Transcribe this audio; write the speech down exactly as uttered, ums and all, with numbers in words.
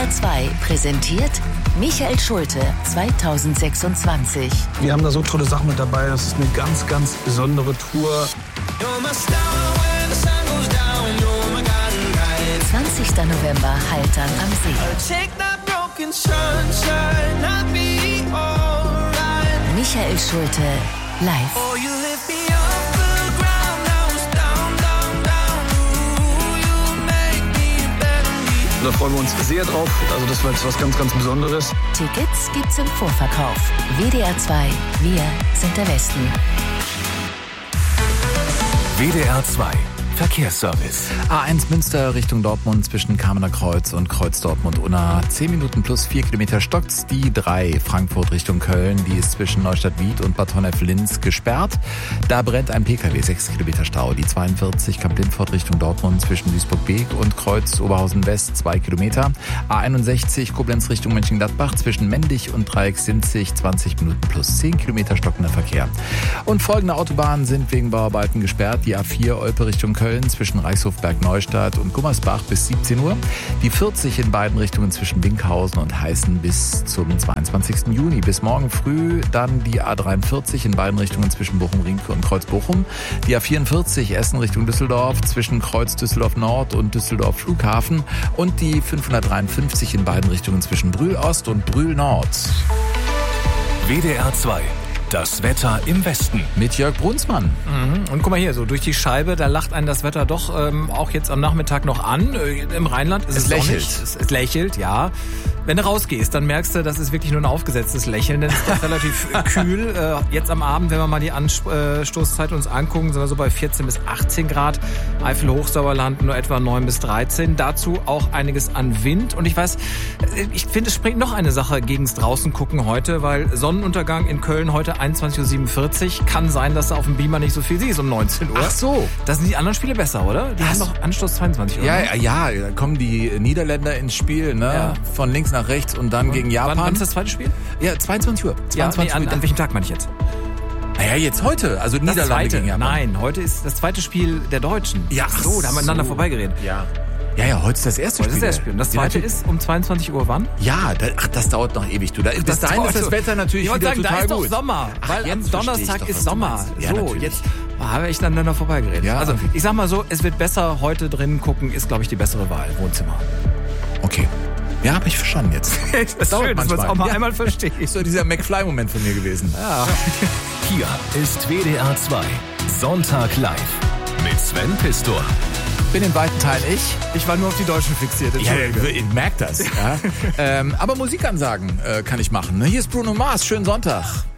R zwei präsentiert Michael Schulte zweitausendsechsundzwanzig. Wir haben da so tolle Sachen mit dabei. Das ist eine ganz, ganz besondere Tour. zwanzigster November, Haltern am See. Michael Schulte live. Da freuen wir uns sehr drauf. Also das war jetzt was ganz, ganz Besonderes. Tickets gibt's im Vorverkauf. W D R zwei, wir sind der Westen. W D R zwei Verkehrsservice. A eins Münster Richtung Dortmund zwischen Kamener Kreuz und Kreuz Dortmund-Unna. zehn Minuten plus vier Kilometer stockt's. Die drei Frankfurt Richtung Köln, die ist zwischen Neustadt-Wied und Bad Honnef-Linz gesperrt. Da brennt ein Pkw, sechs Kilometer Stau. Die zweiundvierzig Kamp-Lindfort Richtung Dortmund zwischen Duisburg-Beek und Kreuz Oberhausen-West, zwei Kilometer. A einundsechzig Koblenz Richtung Mönchengladbach zwischen Mendig und Dreieck-Sinzig, zwanzig Minuten plus zehn Kilometer stockender Verkehr. Und folgende Autobahnen sind wegen Bauarbeiten gesperrt. Die A vier Olpe Richtung Köln zwischen Reichshof-Berg-Neustadt und Gummersbach bis siebzehn Uhr. Die vierzig in beiden Richtungen zwischen Winkhausen und Heißen bis zum zweiundzwanzigsten Juni. Bis morgen früh dann die A dreiundvierzig in beiden Richtungen zwischen Bochum-Riemke und Kreuz-Bochum. Die A vierundvierzig Essen Richtung Düsseldorf zwischen Kreuz Düsseldorf-Nord und Düsseldorf-Flughafen. Und die fünfhundertdreiundfünfzig in beiden Richtungen zwischen Brühl-Ost und Brühl-Nord. W D R zwei. Das Wetter im Westen. Mit Jörg Brunsmann. Mhm. Und guck mal hier, so durch die Scheibe, da lacht einen das Wetter doch ähm, auch jetzt am Nachmittag noch an. Äh, Im Rheinland ist es, es lächelt. sonnig. Es, es lächelt, ja. Wenn du rausgehst, dann merkst du, das ist wirklich nur ein aufgesetztes Lächeln, denn es ist relativ kühl. Äh, jetzt am Abend, wenn wir mal die Anstoßzeit uns angucken, sind wir so bei vierzehn bis achtzehn Grad. Eifel-Hochsauerland nur etwa neun bis dreizehn. Dazu auch einiges an Wind. Und ich weiß, ich finde, es springt noch eine Sache gegens draußen gucken heute, weil Sonnenuntergang in Köln heute einundzwanzig Uhr siebenundvierzig. Kann sein, dass du auf dem Beamer nicht so viel siehst um neunzehn Uhr. Ach so. Da sind die anderen Spiele besser, oder? Die Ach haben so. doch Anstoß zweiundzwanzig Uhr. Ja, ne? ja, ja, da kommen die Niederländer ins Spiel, ne? Ja. Von links nach rechts und dann gegen Japan. Wann, wann ist das zweite Spiel? Ja, zweiundzwanzig Uhr. Ja, zweiundzwanzig nee, an, Uhr. an welchem Tag meine ich jetzt? Naja, jetzt heute. Also Das Niederlande zweite. gegen Japan. Nein, heute ist das zweite Spiel der Deutschen. Ja, Ach so, da haben wir aneinander so. vorbeigeredet. Ja. Ja, ja, heute ist das erste Heute ist Spiel. das Spiel. Und das Ja, zweite natürlich. ist um zweiundzwanzig Uhr wann? Ja, da, ach, das dauert noch ewig. Du. Da, bis dahin ist das Wetter natürlich ich wollte wieder sagen, total da ist gut. doch Sommer. Ach, weil am jetzt verstehe ich Donnerstag doch, ist was du Sommer. meinst. Ja, so, natürlich. jetzt haben wir echt aneinander vorbeigeredet. Ja. Also, ich sag mal so, es wird besser heute drinnen gucken, ist, glaube ich, die bessere Wahl. Wohnzimmer. Okay. Ja, hab ich verstanden jetzt. Das ist dauert schön, dass man es manchmal. auch mal Ja. einmal versteht. Ist so dieser McFly-Moment von mir gewesen. Ja. Hier ist W D R zwei. Sonntag live. Mit Sven Pistor. Bin in weiten Teilen ich. Ich war nur auf die Deutschen fixiert. Ja, Entschuldige. ich merke das. Ja. ähm, aber Musikansagen äh, kann ich machen. Hier ist Bruno Mars. Schönen Sonntag.